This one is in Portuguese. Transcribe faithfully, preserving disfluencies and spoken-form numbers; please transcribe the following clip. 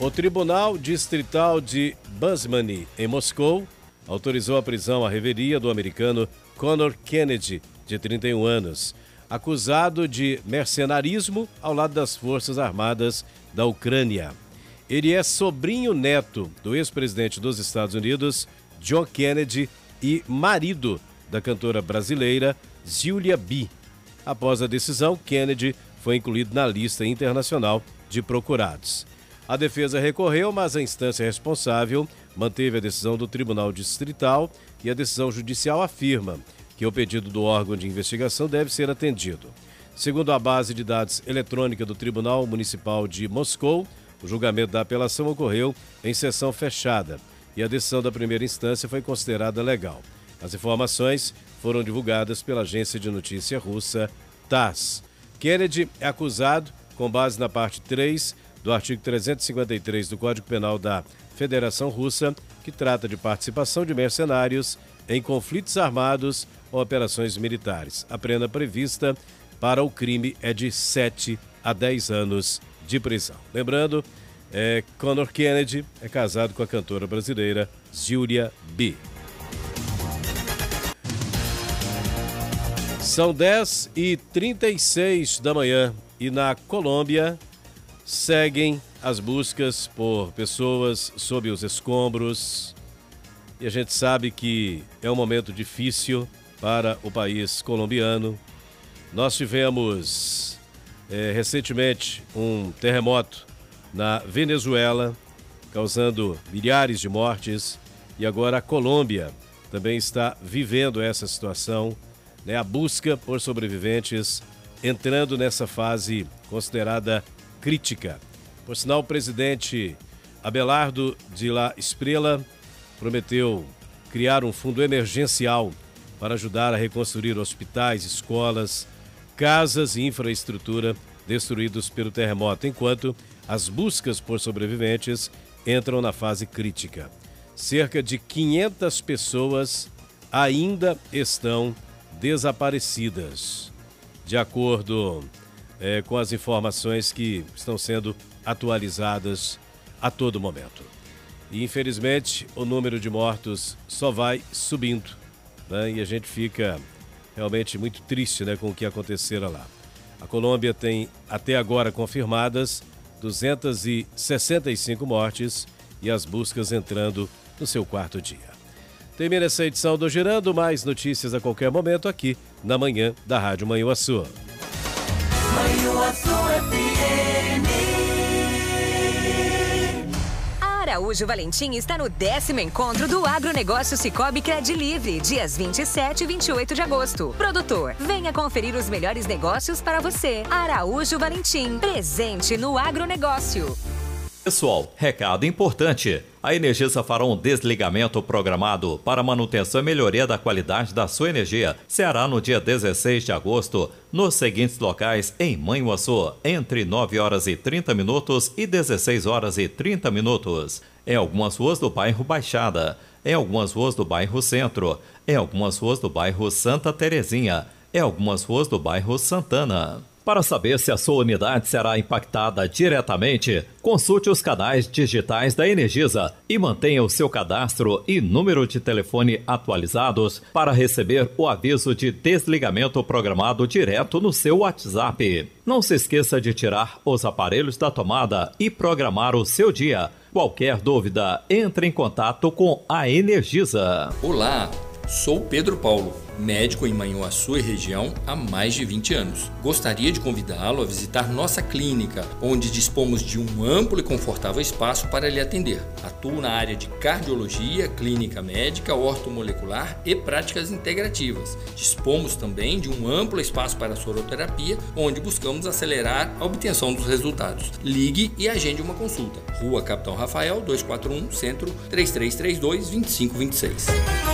O Tribunal Distrital de Basmany, em Moscou, autorizou a prisão à revelia do americano Conor Kennedy, de trinta e um anos, acusado de mercenarismo ao lado das Forças Armadas da Ucrânia. Ele é sobrinho-neto do ex-presidente dos Estados Unidos, John Kennedy, e marido da cantora brasileira Giulia B. Após a decisão, Kennedy foi incluído na lista internacional de procurados. A defesa recorreu, mas a instância responsável manteve a decisão do Tribunal Distrital e a decisão judicial afirma que o pedido do órgão de investigação deve ser atendido. Segundo a base de dados eletrônica do Tribunal Municipal de Moscou, o julgamento da apelação ocorreu em sessão fechada e a decisão da primeira instância foi considerada legal. As informações foram divulgadas pela agência de notícia russa T A S S. Kennedy é acusado, com base na parte três do artigo trezentos e cinquenta e três do Código Penal da Federação Russa, que trata de participação de mercenários em conflitos armados ou operações militares. A pena prevista para o crime é de sete a dez anos de prisão. Lembrando, é, Conor Kennedy é casado com a cantora brasileira Giulia B. São dez e trinta e seis da manhã e na Colômbia seguem as buscas por pessoas sob os escombros. E a gente sabe que é um momento difícil para o país colombiano. Nós tivemos é, recentemente um terremoto na Venezuela, causando milhares de mortes. E agora a Colômbia também está vivendo essa situação, né? A busca por sobreviventes entrando nessa fase considerada crítica. Por sinal, o presidente Abelardo de la Espriella prometeu criar um fundo emergencial para ajudar a reconstruir hospitais, escolas, casas e infraestrutura destruídos pelo terremoto, enquanto as buscas por sobreviventes entram na fase crítica. Cerca de quinhentas pessoas ainda estão desaparecidas, de acordo é, com as informações que estão sendo atualizadas a todo momento. E, infelizmente, o número de mortos só vai subindo, né? E a gente fica realmente muito triste, né, com o que acontecera lá. A Colômbia tem, até agora, confirmadas duzentas e sessenta e cinco mortes e as buscas entrando no seu quarto dia. Termina essa edição do Girando, mais notícias a qualquer momento aqui na manhã da Rádio Manhuaçu. Manhuaçu F M. Araújo Valentim está no décimo encontro do Agronegócio Cicobi Cred Livre, dias vinte e sete e vinte e oito de agosto. Produtor, venha conferir os melhores negócios para você. Araújo Valentim, presente no agronegócio. Pessoal, recado importante. A Energisa fará um desligamento programado para manutenção e melhoria da qualidade da sua energia. Será no dia dezesseis de agosto, nos seguintes locais em Manhuaçu, entre nove horas e trinta minutos e dezesseis horas e trinta minutos. Em algumas ruas do bairro Baixada, em algumas ruas do bairro Centro, em algumas ruas do bairro Santa Terezinha, em algumas ruas do bairro Santana. Para saber se a sua unidade será impactada diretamente, consulte os canais digitais da Energisa e mantenha o seu cadastro e número de telefone atualizados para receber o aviso de desligamento programado direto no seu WhatsApp. Não se esqueça de tirar os aparelhos da tomada e programar o seu dia. Qualquer dúvida, entre em contato com a Energisa. Olá, sou Pedro Paulo, médico em Manhuaçu e região há mais de vinte anos. Gostaria de convidá-lo a visitar nossa clínica, onde dispomos de um amplo e confortável espaço para lhe atender. Atuo na área de cardiologia, clínica médica, ortomolecular e práticas integrativas. Dispomos também de um amplo espaço para soroterapia, onde buscamos acelerar a obtenção dos resultados. Ligue e agende uma consulta. Rua Capitão Rafael, duzentos e quarenta e um, Centro, três três três dois, dois cinco dois seis.